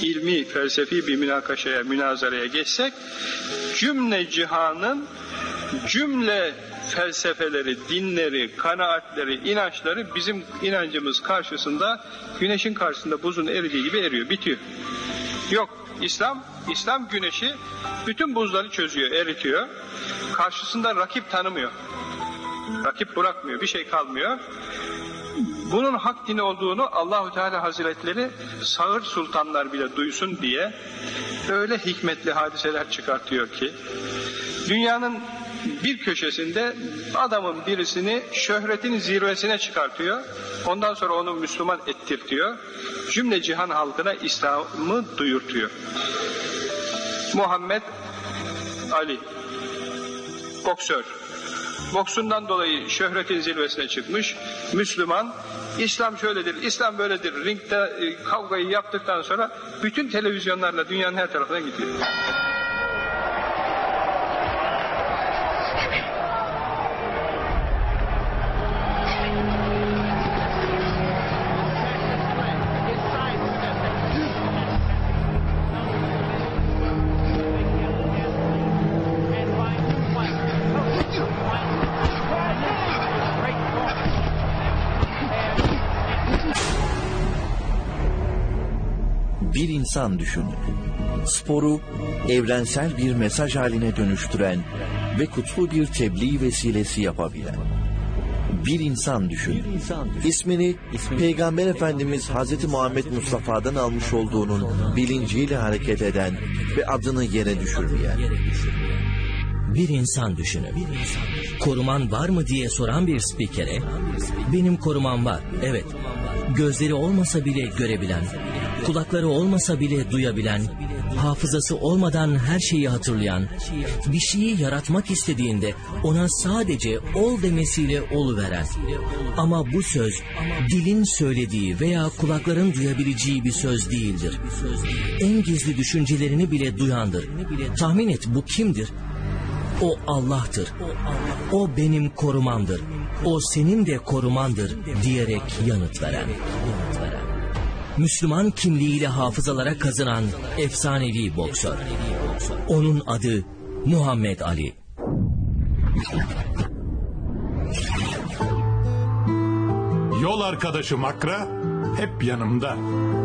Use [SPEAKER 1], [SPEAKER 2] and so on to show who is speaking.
[SPEAKER 1] ilmi, felsefi bir münakaşaya, münazaraya geçsek, cümle cihanın cümle felsefeleri, dinleri, kanaatleri, inançları bizim inancımız karşısında, güneşin karşısında buzun eridiği gibi eriyor, bitiyor. Yok, İslam güneşi bütün buzları çözüyor, eritiyor. Karşısında rakip tanımıyor. Rakip bırakmıyor, bir şey kalmıyor. Bunun hak dini olduğunu Allahu Teala Hazretleri sağır sultanlar bile duysun diye öyle hikmetli hadiseler çıkartıyor ki, dünyanın bir köşesinde adamın birisini şöhretin zirvesine çıkartıyor, ondan sonra onu Müslüman ettirtiyor, cümle cihan halkına İslam'ı duyurtuyor. Muhammed Ali, boksör, boksundan dolayı şöhretin zirvesine çıkmış, Müslüman, İslam şöyledir, İslam böyledir, ringde kavgayı yaptıktan sonra bütün televizyonlarla dünyanın her tarafına gidiyor.
[SPEAKER 2] Bir insan düşünün. Sporu evrensel bir mesaj haline dönüştüren ve kutlu bir tebliğ vesilesi yapabilen. Bir insan düşünün. İsmini Peygamber Efendimiz Hazreti Muhammed Mustafa'dan almış olduğunun bilinciyle hareket eden ve adını yere düşürmeyen.
[SPEAKER 3] Bir insan düşünün. Koruman var mı diye soran bir spikere, benim korumam var, evet. Gözleri olmasa bile görebilen, kulakları olmasa bile duyabilen, hafızası olmadan her şeyi hatırlayan, bir şeyi yaratmak istediğinde ona sadece ol demesiyle oluveren. Ama bu söz dilin söylediği veya kulakların duyabileceği bir söz değildir. En gizli düşüncelerini bile duyandır. Tahmin et, bu kimdir? O Allah'tır. O benim korumamdır. O senin de korumandır diyerek yanıt veren. Müslüman kimliğiyle hafızalara kazınan efsanevi boksör. Onun adı Muhammed Ali.
[SPEAKER 4] Yol arkadaşım Akra hep yanımda.